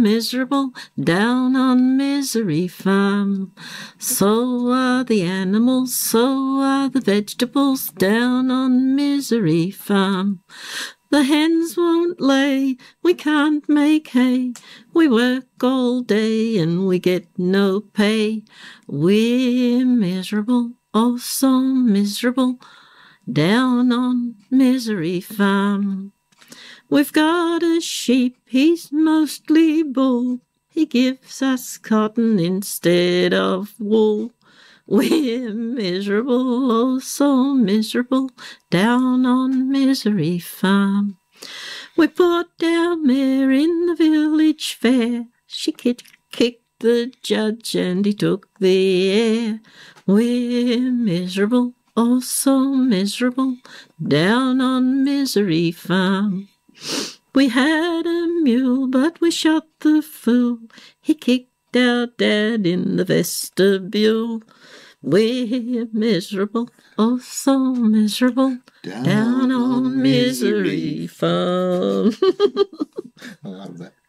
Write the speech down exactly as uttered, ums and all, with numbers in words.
miserable down on Misery Farm. So are the animals, so are the vegetables down on Misery Farm. The hens won't lay, we can't make hay, we work all day and we get no pay. We're miserable, oh so miserable, down on Misery Farm. We've got a sheep, he's mostly bull, he gives us cotton instead of wool. We're miserable, oh so miserable, down on Misery Farm. We bought our mare in the village fair, she kicked, kicked the judge and he took the air. We're miserable, oh so miserable, down on Misery Farm. We had a mule, but we shot the fool, he kicked our dad in the vestibule. We're miserable, oh so miserable, down, down on Misery Farm. I love that.